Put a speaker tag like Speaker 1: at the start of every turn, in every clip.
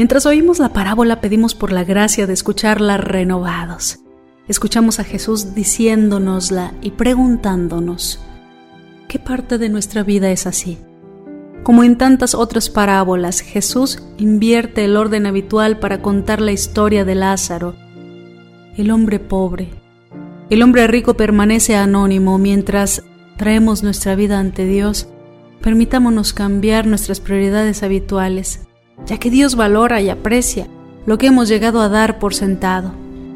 Speaker 1: Mientras oímos la parábola, pedimos por la gracia de escucharla renovados. Escuchamos a Jesús diciéndonosla y preguntándonos: ¿qué parte de nuestra vida es así? Como en tantas otras parábolas, Jesús invierte el orden habitual para contar la historia de Lázaro, el hombre pobre. El hombre rico permanece anónimo mientras traemos nuestra vida ante Dios. Permitámonos cambiar nuestras prioridades habituales, ya que Dios valora y aprecia lo que hemos llegado a dar por sentado.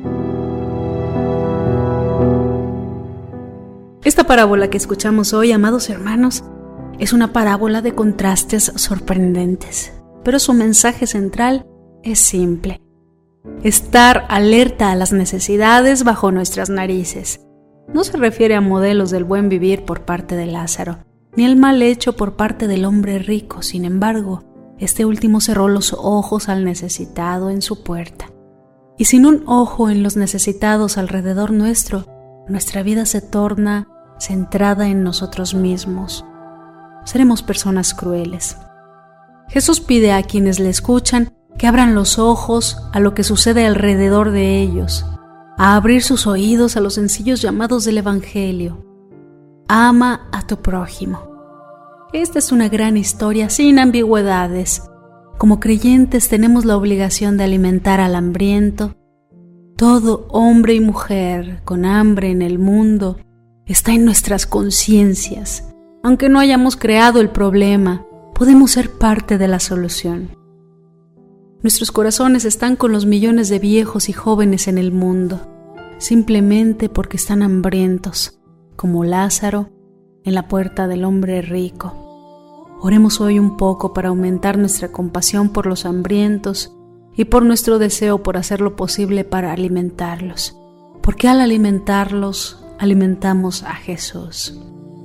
Speaker 1: Esta parábola que escuchamos hoy, amados hermanos, es una parábola de contrastes sorprendentes, pero su mensaje central es simple: estar alerta a las necesidades bajo nuestras narices. No se refiere a modelos del buen vivir por parte de Lázaro, ni el mal hecho por parte del hombre rico. Sin embargo, este último cerró los ojos al necesitado en su puerta. Y sin un ojo en los necesitados alrededor nuestro, nuestra vida se torna centrada en nosotros mismos. Seremos personas crueles. Jesús pide a quienes le escuchan que abran los ojos a lo que sucede alrededor de ellos, a abrir sus oídos a los sencillos llamados del Evangelio. Ama a tu prójimo. Esta es una gran historia sin ambigüedades. Como creyentes tenemos la obligación de alimentar al hambriento. Todo hombre y mujer con hambre en el mundo está en nuestras conciencias. Aunque no hayamos creado el problema, podemos ser parte de la solución. Nuestros corazones están con los millones de viejos y jóvenes en el mundo, simplemente porque están hambrientos, como Lázaro en la puerta del hombre rico. Oremos hoy un poco para aumentar nuestra compasión por los hambrientos y por nuestro deseo por hacer lo posible para alimentarlos, porque al alimentarlos, alimentamos a Jesús.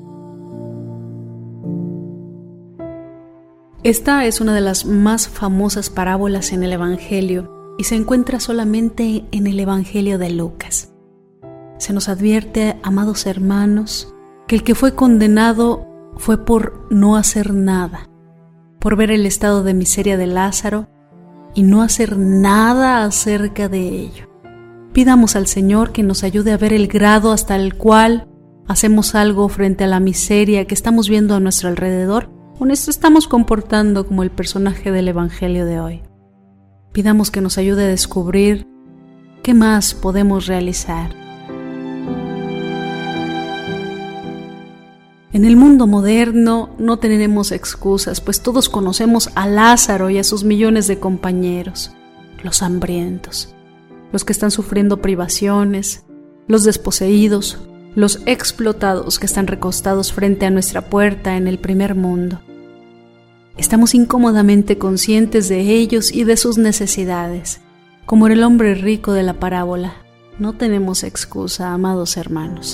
Speaker 1: Esta es una de las más famosas parábolas en el Evangelio y se encuentra solamente en el Evangelio de Lucas. Se nos advierte, amados hermanos, que el que fue condenado fue por no hacer nada, por ver el estado de miseria de Lázaro y no hacer nada acerca de ello. Pidamos al Señor que nos ayude a ver el grado hasta el cual hacemos algo frente a la miseria que estamos viendo a nuestro alrededor, o nos estamos comportando como el personaje del Evangelio de hoy. Pidamos que nos ayude a descubrir qué más podemos realizar. En el mundo moderno no tenemos excusas, pues todos conocemos a Lázaro y a sus millones de compañeros, los hambrientos, los que están sufriendo privaciones, los desposeídos, los explotados que están recostados frente a nuestra puerta en el primer mundo. Estamos incómodamente conscientes de ellos y de sus necesidades. Como era el hombre rico de la parábola, no tenemos excusa, amados hermanos.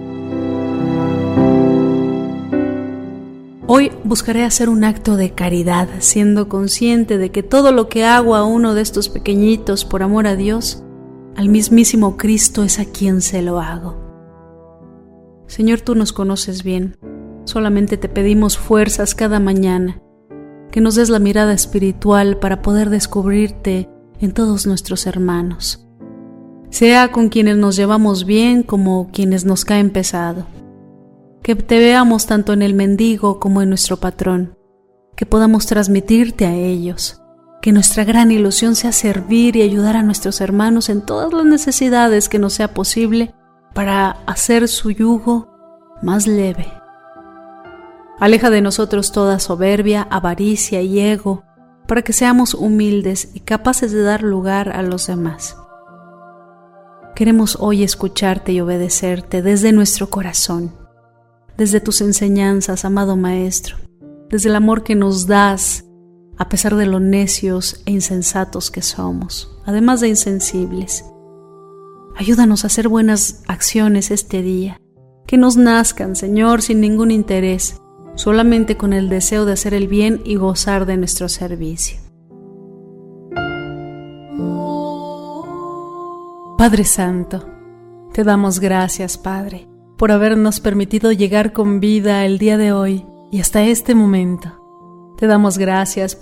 Speaker 1: Hoy buscaré hacer un acto de caridad, siendo consciente de que todo lo que hago a uno de estos pequeñitos por amor a Dios, al mismísimo Cristo es a quien se lo hago. Señor, tú nos conoces bien. Solamente te pedimos fuerzas cada mañana, que nos des la mirada espiritual para poder descubrirte en todos nuestros hermanos, sea con quienes nos llevamos bien como quienes nos caen pesado. Que te veamos tanto en el mendigo como en nuestro patrón, que podamos transmitirte a ellos, que nuestra gran ilusión sea servir y ayudar a nuestros hermanos en todas las necesidades que nos sea posible para hacer su yugo más leve. Aleja de nosotros toda soberbia, avaricia y ego, para que seamos humildes y capaces de dar lugar a los demás. Queremos hoy escucharte y obedecerte desde nuestro corazón, desde tus enseñanzas, amado Maestro, desde el amor que nos das, a pesar de lo necios e insensatos que somos, además de insensibles. Ayúdanos a hacer buenas acciones este día, que nos nazcan, Señor, sin ningún interés, solamente con el deseo de hacer el bien y gozar de nuestro servicio. Padre Santo, te damos gracias, Padre, por habernos permitido llegar con vida el día de hoy y hasta este momento. Te damos gracias